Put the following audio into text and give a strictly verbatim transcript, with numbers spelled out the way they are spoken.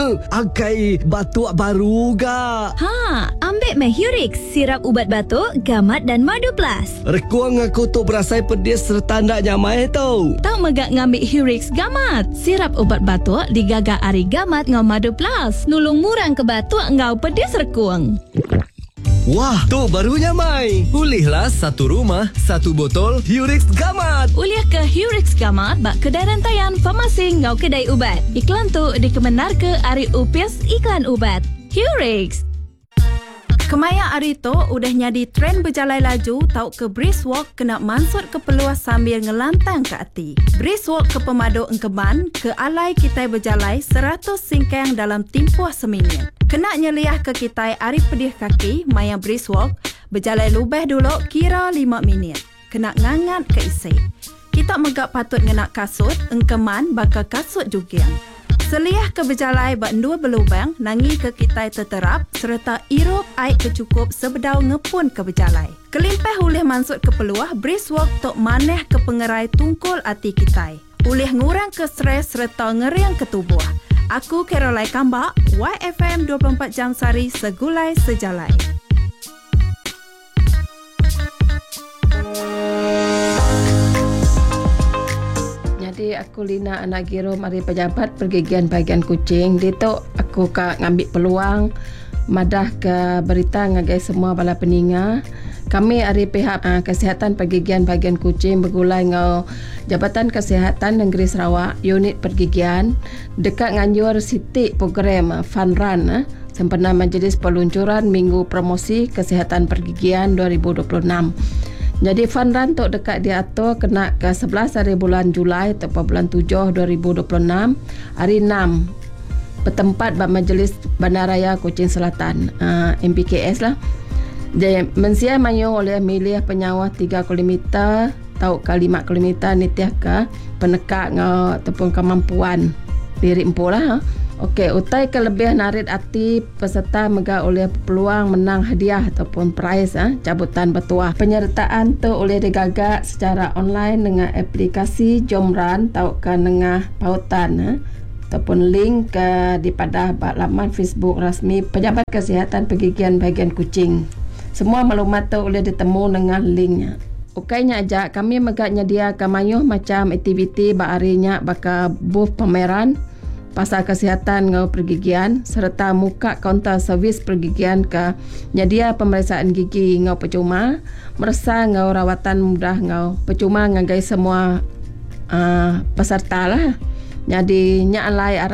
Akai batuk baru ga. Ha, ambil Mahurix, sirap ubat batuk, gamat dan madu plus. Rekuang aku tu berasai pedis serta ndak nyamai tau. Tak megak ngambil Hurix gamat. Sirap ubat batuk digagak ari gamat ngau madu plus. Nulung murang ke batuk ngau pedis rekuang. Wah, tu barunya Mai. Pulihlah satu rumah, satu botol Hurix Gamat. Uliah ke Hurix gamat bak kedai rantaian farmasi ngau kedai ubat. Iklan tu dikemenar ke ari upis iklan ubat. Hurix. Kemaya hari tu udah nyadi tren berjalan laju tau ke brisk walk kena mansut ke peluah sambil ngelantang ke hati. Brisk walk ke Pemado Engkeman ke alai kita berjalan seratus singkang dalam tempoh seminit. Kena nyeliah ke kita hari pedih kaki maya brisk walk berjalan lubeh dulu kira lima minit. Kena ngangat ke isi. Kita megak patut ngenak kasut Engkeman bakal kasut juga. Seliah ke berjalai bak dua belubang nangi ke kita terterap serta irup air kecukup sebedau ngepun ke berjalai. Kelimpah ulih mansut ke peluah brisk walk tok maneh ke pengerai tungkul hati kita. Ulih ngurang ke stres serta ngeriang ke tubuh. Aku Caroline Kambak, Y F M dua puluh empat jam sari segulai sejalai. Jadi aku Lina anak giro mari pejabat pergigian bagian kucing. Dia tu aku ka ngambil peluang madah ke berita ngagai semua bala peninga. Kami dari pihak uh, kesihatan pergigian bagian kucing bergulai ngau Jabatan Kesihatan Negeri Sarawak unit pergigian dekat nganjur siti program uh, fun run uh, sempena majlis peluncuran Minggu Promosi Kesihatan Pergigian dua ribu dua puluh enam. Jadi fun run tu dekat diatur kena ke sebelas hari bulan Julai atau bulan tujuh dua ribu dua puluh enam hari enam bertempat pada Majlis Bandaraya Kuching Selatan uh, M P K S lah. Jadi mensia mayu oleh milih penyawa tiga kilometer tau ke lima kilometer nitiah ke penekak ngau ataupun kemampuan diri empu lah. Ha? Okey, utai kelebihan narik hati peserta mega oleh peluang menang hadiah ataupun prize ha? Cabutan bertuah. Penyertaan tu oleh digagak secara online dengan aplikasi Jomran tau ke nengah pautan ha? Ataupun link ke di pada laman Facebook rasmi Pejabat Kesihatan Pergigian Bagian Kuching. Semua maklumat tu boleh ditemu dengan linknya. Okeynya aja kami megak nyedia kamayuh macam aktiviti baarinya baka booth pameran pasal kesihatan ngau pergigian serta muka kaunter servis pergigian ke nyedia pemeriksaan gigi ngau percuma, meresa ngau rawatan mudah ngau percuma ngagai semua uh, peserta lah. Jadi nya alai